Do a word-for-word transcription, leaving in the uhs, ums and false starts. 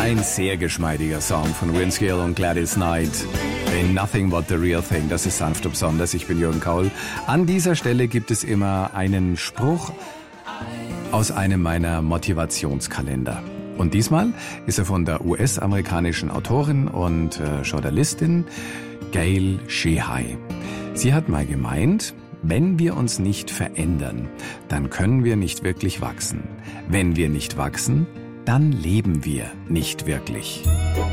Ein sehr geschmeidiger Song von Vince Gill und Gladys Knight. In Nothing But The Real Thing. Das ist sanft und besonders. Ich bin Jürgen Kaul. An dieser Stelle gibt es immer einen Spruch aus einem meiner Motivationskalender. Und diesmal ist er von der U S-amerikanischen Autorin und äh, Journalistin Gail Sheehy. Sie hat mal gemeint, wenn wir uns nicht verändern, dann können wir nicht wirklich wachsen. Wenn wir nicht wachsen, dann leben wir nicht wirklich.